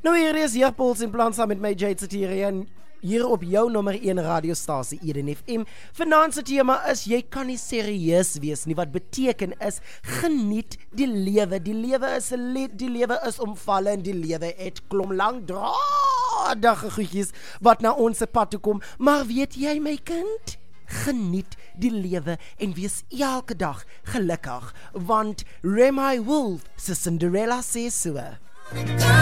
Nou hier is Jeugpuls in plan saam met my Jade Satiri en hier op jou nommer 1 radiostasie Eden FM. Vanaand se tema is jy kan nie serieus wees nie. Wat beteken is geniet die lewe. Die lewe is 'n lied, die lewe is omvallend, die lewe het klom langdradige goedjies wat na ons pad toe kom. Maar weet jy my kind? Geniet die lewe en wees elke dag gelukkig, want Remy Wolf se Cinderella sê so.